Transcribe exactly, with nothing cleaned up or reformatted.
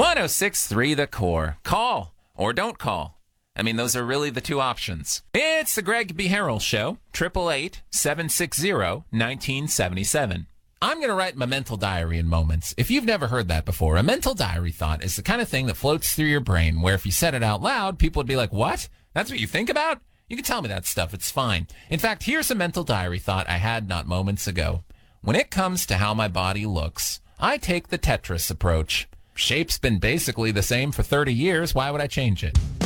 one oh six point three The Core. Call or don't call. I mean, those are really the two options. It's the Greg B. Harrell Show, eight eight eight, seven six zero, one nine seven seven. I'm going to write my mental diary in moments. If you've never heard that before, a mental diary thought is the kind of thing that floats through your brain where if you said it out loud, people would be like, what? That's what you think about? You can tell me that stuff. It's fine. In fact, here's a mental diary thought I had not moments ago. When it comes to how my body looks, I take the Tetris approach. Shape's been basically the same for thirty years. Why would I change it?